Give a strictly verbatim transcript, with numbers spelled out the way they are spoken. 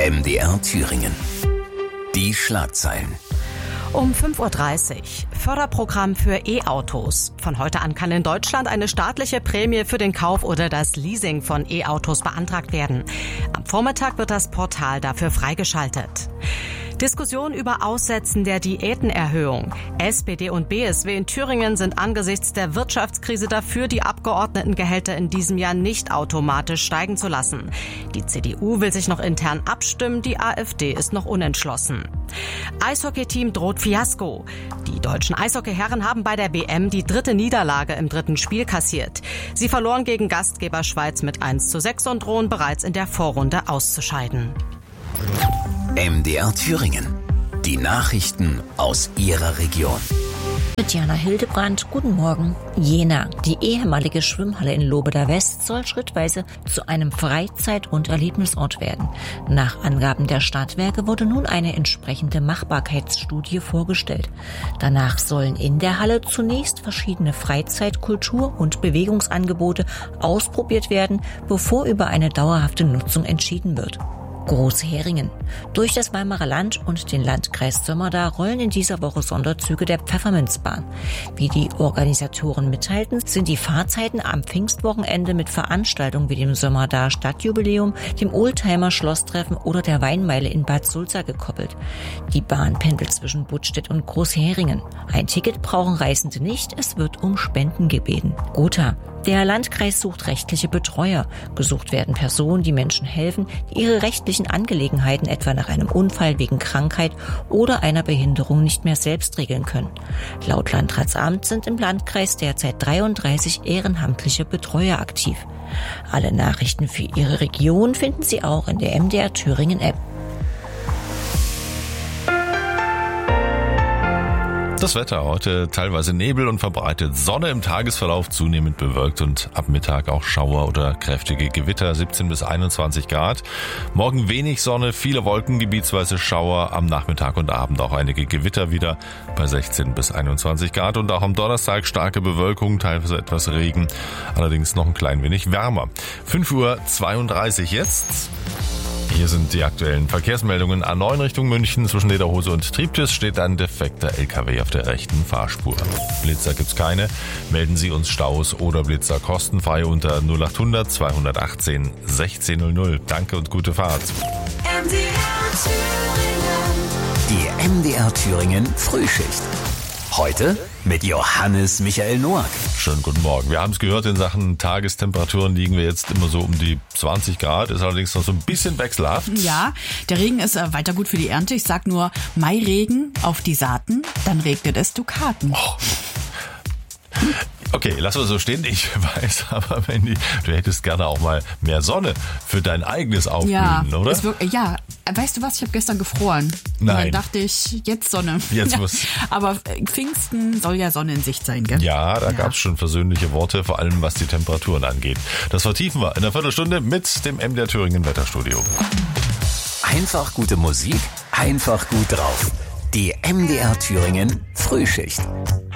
M D R Thüringen. Die Schlagzeilen. Um fünf Uhr dreißig. Förderprogramm für E-Autos. Von heute an kann in Deutschland eine staatliche Prämie für den Kauf oder das Leasing von E-Autos beantragt werden. Am Vormittag wird das Portal dafür freigeschaltet. Diskussion über Aussetzen der Diätenerhöhung. S P D und B S W in Thüringen sind angesichts der Wirtschaftskrise dafür, die Abgeordnetengehälter in diesem Jahr nicht automatisch steigen zu lassen. Die C D U will sich noch intern abstimmen, die AfD ist noch unentschlossen. Eishockeyteam droht Fiasko. Die deutschen Eishockeyherren haben bei der B M die dritte Niederlage im dritten Spiel kassiert. Sie verloren gegen Gastgeber Schweiz mit eins zu sechs und drohen bereits in der Vorrunde auszuscheiden. M D R Thüringen. Die Nachrichten aus Ihrer Region. Mit Jana Hildebrandt, guten Morgen. Jena, die ehemalige Schwimmhalle in Lobeda West, soll schrittweise zu einem Freizeit- und Erlebnisort werden. Nach Angaben der Stadtwerke wurde nun eine entsprechende Machbarkeitsstudie vorgestellt. Danach sollen in der Halle zunächst verschiedene Freizeit-, Kultur- und Bewegungsangebote ausprobiert werden, bevor über eine dauerhafte Nutzung entschieden wird. Großheringen. Durch das Weimarer Land und den Landkreis Sömmerda rollen in dieser Woche Sonderzüge der Pfefferminzbahn. Wie die Organisatoren mitteilten, sind die Fahrzeiten am Pfingstwochenende mit Veranstaltungen wie dem Sömmerda Stadtjubiläum, dem Oldtimer-Schlosstreffen oder der Weinmeile in Bad Sulza gekoppelt. Die Bahn pendelt zwischen Budstedt und Großheringen. Ein Ticket brauchen Reisende nicht, es wird um Spenden gebeten. Gotha. Der Landkreis sucht rechtliche Betreuer. Gesucht werden Personen, die Menschen helfen, die ihre rechtlichen Angelegenheiten etwa nach einem Unfall wegen Krankheit oder einer Behinderung nicht mehr selbst regeln können. Laut Landratsamt sind im Landkreis derzeit dreiunddreißig ehrenamtliche Betreuer aktiv. Alle Nachrichten für Ihre Region finden Sie auch in der M D R Thüringen App. Das Wetter heute teilweise Nebel und verbreitet Sonne, im Tagesverlauf zunehmend bewölkt und ab Mittag auch Schauer oder kräftige Gewitter, siebzehn bis einundzwanzig Grad. Morgen wenig Sonne, viele Wolken, gebietsweise Schauer, am Nachmittag und Abend auch einige Gewitter wieder bei sechzehn bis einundzwanzig Grad und auch am Donnerstag starke Bewölkung, teilweise etwas Regen, allerdings noch ein klein wenig wärmer. fünf Uhr zweiunddreißig jetzt. Hier sind die aktuellen Verkehrsmeldungen. A neun Richtung München zwischen Lederhose und Triptis steht ein defekter L K W auf der rechten Fahrspur. Blitzer gibt's keine. Melden Sie uns Staus oder Blitzer kostenfrei unter null achthundert zweihundertachtzehn sechzehn null null. Danke und gute Fahrt. Die M D R Thüringen Frühschicht. Heute mit Johannes Michael Noack. Schönen guten Morgen. Wir haben es gehört, in Sachen Tagestemperaturen liegen wir jetzt immer so um die zwanzig Grad, ist allerdings noch so ein bisschen wechselhaft. Ja, der Regen ist äh, weiter gut für die Ernte. Ich sag nur Mairegen auf die Saaten, dann regnet es Dukaten. Oh. Okay, lass wir so stehen. Ich weiß, aber Mandy, du hättest gerne auch mal mehr Sonne für dein eigenes Aufblühen, ja, oder? Ist wirklich, ja, weißt du was? Ich habe gestern gefroren. Nein. Und dann dachte ich, jetzt Sonne. Jetzt ja, muss. Aber Pfingsten soll ja Sonne in Sicht sein, gell? Ja, da ja. gab es schon versöhnliche Worte, vor allem was die Temperaturen angeht. Das vertiefen wir in einer Viertelstunde mit dem M D R Thüringen Wetterstudio. Einfach gute Musik, einfach gut drauf. Die M D R Thüringen Frühschicht.